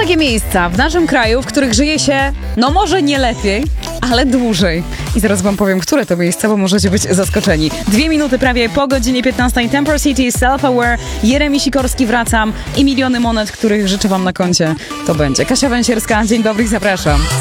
takie miejsca w naszym kraju, w których żyje się, no może nie lepiej, ale dłużej. I zaraz wam powiem, które to miejsca, bo możecie być zaskoczeni. 2 minuty prawie po godzinie 15. Temper City, Self-Aware, Jeremi Sikorski, Wracam i miliony monet, których życzę wam na koncie. To będzie Kasia Węsierska. Dzień dobry, zapraszam.